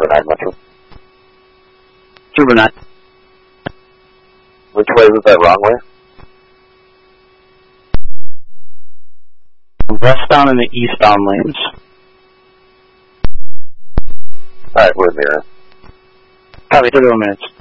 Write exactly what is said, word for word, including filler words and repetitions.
Super nine Metro. Super nine. Which way was that wrong way? Westbound in the eastbound lanes. Alright, we're there. Probably thirty minutes.